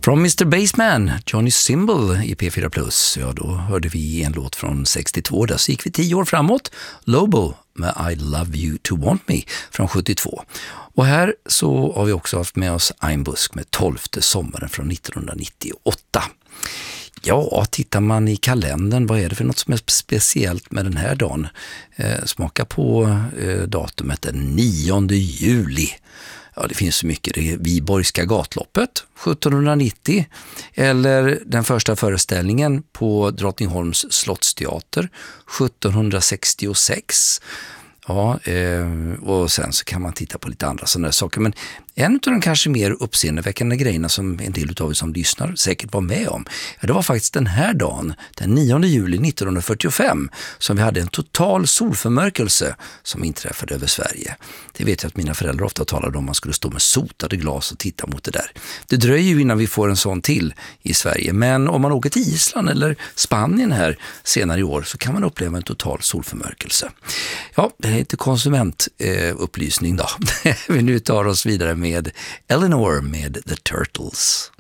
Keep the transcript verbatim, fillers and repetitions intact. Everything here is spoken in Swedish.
Från mister Bassman, Johnny Symbol i P fyra plus. Ja, då hörde vi en låt från sextiotvå. Där så gick vi tio år framåt. Lobo med I Love You To Want Me från sjuttiotvå. Och här så har vi också haft med oss Einbusk med tolfte sommaren från nittonhundranittioåtta. Ja, tittar man i kalendern, vad är det för något som är speciellt med den här dagen? Eh, smaka på eh, datumet den nionde juli. Ja, det finns så mycket. Det är Viborgska gatloppet sjuttonhundranittio eller den första föreställningen på Drottningholms slottsteater sjuttonhundrasextiosex. Ja, eh, och sen så kan man titta på lite andra sådana saker. Men en av de kanske mer uppseendeväckande grejerna som en del av er som lyssnar säkert var med om, ja, det var faktiskt den här dagen, den nionde juli nittonhundrafyrtiofem, som vi hade en total solförmörkelse som inträffade över Sverige. Det vet jag att mina föräldrar ofta talade om, man skulle stå med sotade glas och titta mot det där. Det dröjer ju innan vi får en sån till i Sverige, men om man åker till Island eller Spanien här senare i år så kan man uppleva en total solförmörkelse. Ja, det är inte konsumentupplysning eh, då. Vi nu tar oss vidare med Eleanor med The Turtles.